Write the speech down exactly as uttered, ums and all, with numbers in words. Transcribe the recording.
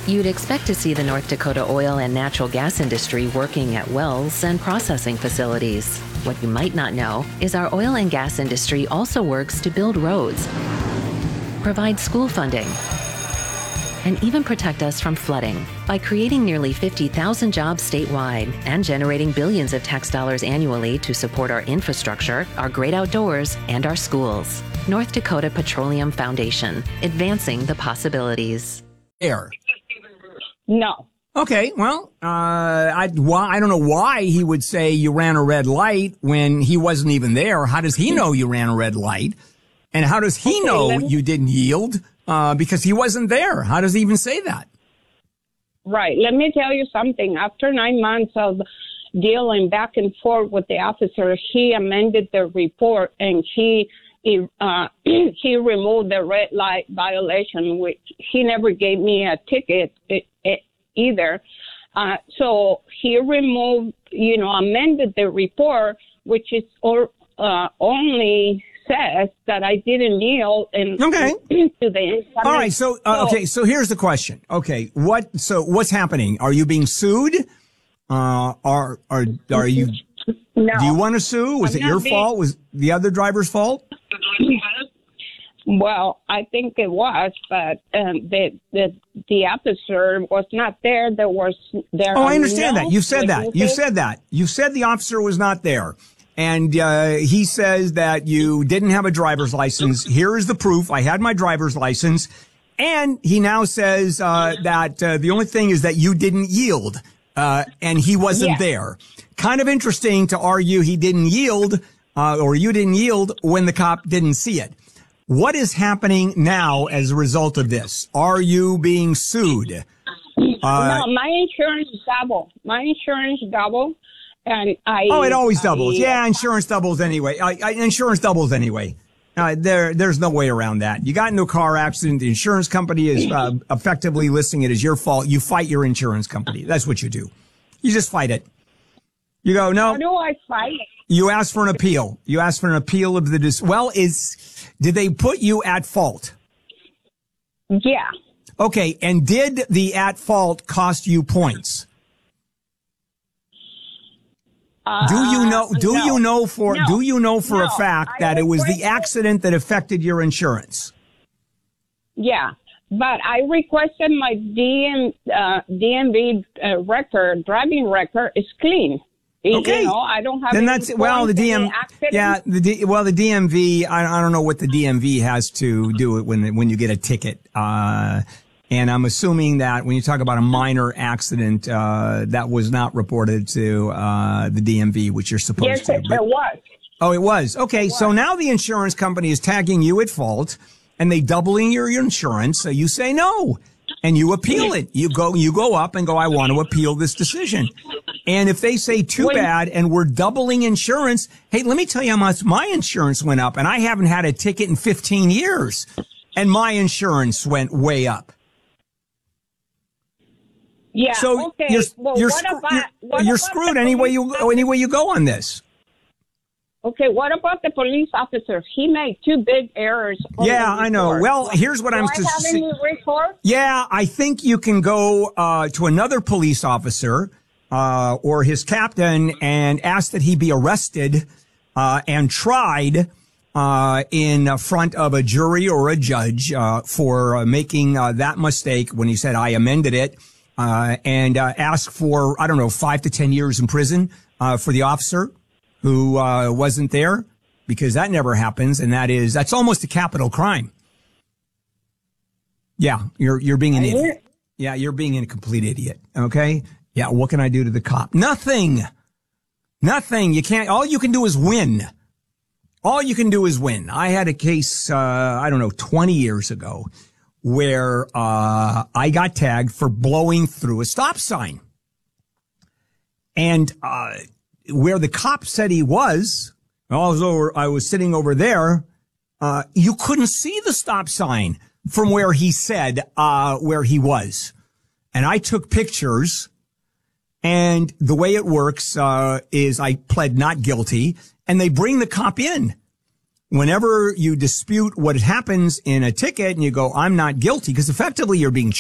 You'd expect to see the North Dakota oil and natural gas industry working at wells and processing facilities. What you might not know is our oil and gas industry also works to build roads, provide school funding, and even protect us from flooding by creating nearly fifty thousand jobs statewide and generating billions of tax dollars annually to support our infrastructure, our great outdoors, and our schools. North Dakota Petroleum Foundation, advancing the possibilities. Air. No. Okay, well, uh, I, why, I don't know why he would say you ran a red light when he wasn't even there. How does he know you ran a red light? And how does he okay, know me, you didn't yield? Uh, because he wasn't there. How does he even say that? Right. Let me tell you something. After nine months of dealing back and forth with the officer, he amended the report and he he, uh, he removed the red light violation, which he never gave me a ticket it, it, either. Uh, so he removed, you know, amended the report, which is or, uh, only says that I didn't kneel and okay. to the all right. So, uh, okay. So here's the question. Okay. What, so what's happening? Are you being sued? Uh, are, are, are you, no, do you want to sue? Was I'm it your being, fault? Was the other driver's fault? Well, I think it was, but um, the the the officer was not there. There was there. Oh, I understand no that. You said that. You said that. You said the officer was not there. And uh, he says that you didn't have a driver's license. Here is the proof. I had my driver's license. And he now says uh, that uh, the only thing is that you didn't yield, uh, and he wasn't yeah. there. Kind of interesting to argue he didn't yield, uh, or you didn't yield when the cop didn't see it. What is happening now as a result of this? Are you being sued? Uh, no, my insurance double. My insurance double. And I, oh, it always doubles. I, yeah, insurance doubles anyway. I, I, insurance doubles anyway. Uh, there, there's no way around that. You got into a car accident. The insurance company is uh, effectively listing it as your fault. You fight your insurance company. That's what you do. You just fight it. You go, no. How do I fight it? You ask for an appeal. You ask for an appeal of the dis- well. Is did they put you at fault? Yeah. Okay, and did the at fault cost you points? Uh, do you know, do no. you know for, no. do you know for no. a fact I that it was the requested, accident that affected your insurance? Yeah, but I requested my D M, uh, D M V uh, record, driving record is clean. Okay. You know, I don't have then any that's, well, the D M, yeah, the D, well, the D M V, I, I don't know what the D M V has to do it when, when you get a ticket. Uh, And I'm assuming that when you talk about a minor accident, uh, that was not reported to, uh, the D M V, which you're supposed yes, to. Yes, it was. Oh, it was. Okay. It was. So now the insurance company is tagging you at fault and they doubling your insurance. So you say no and you appeal it. You go, you go up and go, I want to appeal this decision. And if they say too when, bad and we're doubling insurance, hey, let me tell you how much my insurance went up and I haven't had a ticket in fifteen years and my insurance went way up. Yeah. So okay. you're, well, you're, what screw, about, you're, what you're about screwed any way you go, any way you go on this. Okay. What about the police officer? He made two big errors. Yeah, I know. Well, here's what Do I'm. I have see, any report? Yeah, I think you can go uh, to another police officer uh, or his captain and ask that he be arrested uh, and tried uh in front of a jury or a judge uh for uh, making uh, that mistake when he said I amended it. Uh, and, uh, ask for, I don't know, five to ten years in prison, uh, for the officer who, uh, wasn't there because that never happens. And that is, that's almost a capital crime. Yeah. You're, you're being an idiot. Yeah. You're being a complete idiot. Okay. Yeah. What can I do to the cop? Nothing. Nothing. You can't, all you can do is win. All you can do is win. I had a case, uh, I don't know, twenty years ago, where uh I got tagged for blowing through a stop sign. And uh where the cop said he was, I was over, I was sitting over there, uh you couldn't see the stop sign from where he said uh where he was. And I took pictures, and the way it works uh is I pled not guilty, and they bring the cop in. Whenever you dispute what happens in a ticket and you go, I'm not guilty, because effectively you're being